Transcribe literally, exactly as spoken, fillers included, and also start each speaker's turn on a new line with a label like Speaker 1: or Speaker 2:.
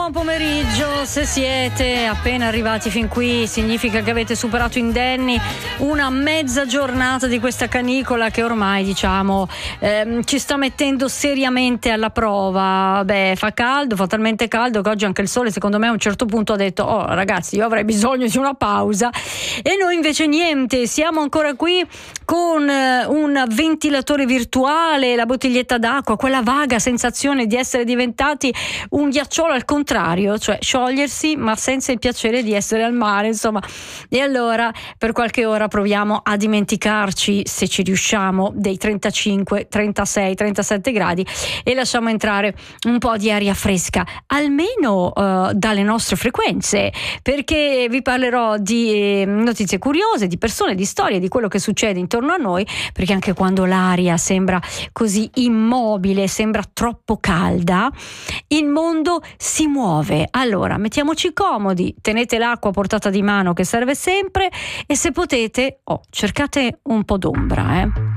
Speaker 1: buon pomeriggio. Se siete appena arrivati fin qui significa che avete superato indenni una mezza giornata di questa canicola che ormai diciamo ehm, ci sta mettendo seriamente alla prova. Beh, fa caldo, fa talmente caldo che oggi anche il sole secondo me a un certo punto ha detto: oh ragazzi, io avrei bisogno di una pausa. E noi invece niente, siamo ancora qui con eh, un ventilatore virtuale, la bottiglietta d'acqua, quella vaga sensazione di essere diventati un ghiacciolo al contrario, cioè sciogliersi ma senza il piacere di essere al mare, insomma. E allora per qualche ora proviamo a dimenticarci, se ci riusciamo, dei trentacinque, trentasei, trentasette gradi e lasciamo entrare un po' di aria fresca, almeno uh, dalle nostre frequenze, perché vi parlerò di eh, notizie curiose, di persone, di storie, di quello che succede intorno a noi, perché anche quando l'aria sembra così immobile, sembra troppo calda, il mondo si muove. Allora mettiamoci comodi, tenete l'acqua a portata di mano che serve sempre e se potete oh, cercate un po' d'ombra, eh.